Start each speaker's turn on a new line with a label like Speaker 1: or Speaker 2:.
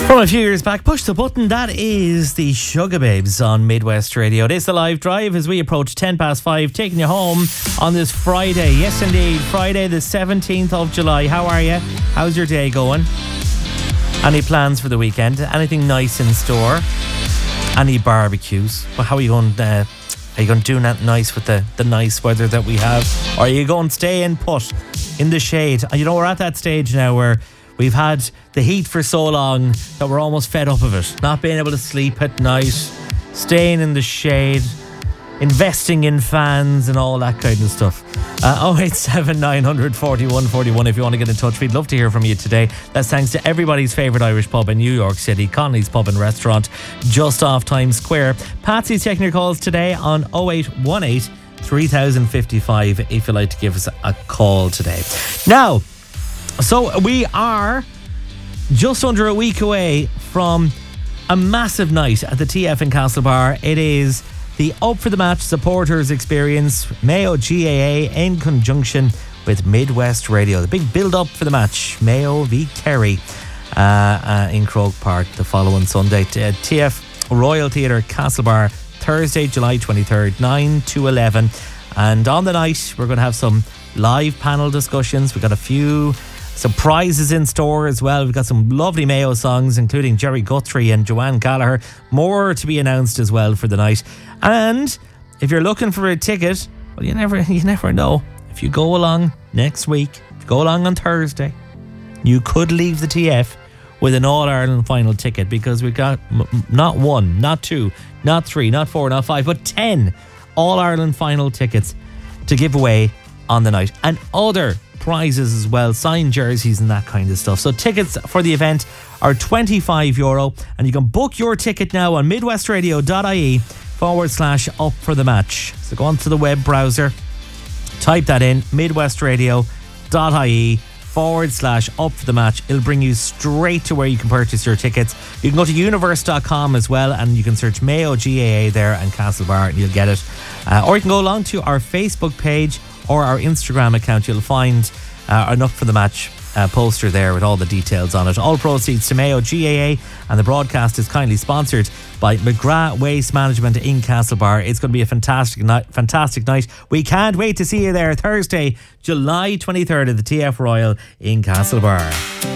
Speaker 1: From a few years back, push the button. That is the Sugababes on Midwest Radio. It is the live drive as we approach 5:10, taking you home on this Friday. Yes, indeed, Friday the 17th of July. How are you? How's your day going? Any plans for the weekend? Anything nice in store? Any barbecues? Well, how are you going? Are you going to do that nice with the nice weather that we have? Or are you going to stay and put in the shade? You know, we're at that stage now where we've had the heat for so long that we're almost fed up of it. Not being able to sleep at night, staying in the shade, investing in fans and all that kind of stuff. 087 900 41 41 if you want to get in touch. We'd love to hear from you today. That's thanks to everybody's favourite Irish pub in New York City, Connolly's Pub and Restaurant, just off Times Square. Patsy's taking your calls today on 0818 3055 if you'd like to give us a call today. Now, so we are just under a week away from a massive night at the TF in Castlebar. It is the Up for the Match supporters experience, Mayo GAA in conjunction with Midwest Radio. The big build-up for the match, Mayo v Kerry in Croke Park the following Sunday. TF Royal Theatre, Castlebar, Thursday, July 23rd, 9 to 11. And on the night, we're going to have some live panel discussions. We've got a few surprises in store as well. We've got some lovely Mayo songs, including Jerry Guthrie and Joanne Gallagher. More to be announced as well for the night. And if you're looking for a ticket, well, you never know. If you go along next week, if you go along on Thursday, you could leave the TF with an All-Ireland final ticket, because we've got not one, not two, not three, not four, not five, but 10 All-Ireland final tickets to give away on the night. And other prizes as well, signed jerseys and that kind of stuff. So tickets for the event are €25, and you can book your ticket now on midwestradio.ie/up for the match. So go onto the web browser, type that in, midwestradio.ie/up for the match. It'll bring you straight to where you can purchase your tickets. You can go to universe.com as well, and you can search Mayo GAA there and Castlebar and you'll get it. Or you can go along to our Facebook page or our Instagram account. You'll find an Up for the Match poster there with all the details on it. All proceeds to Mayo GAA, and the broadcast is kindly sponsored by McGrath Waste Management in Castlebar. It's going to be a fantastic night. We can't wait to see you there Thursday, July 23rd at the TF Royal in Castlebar.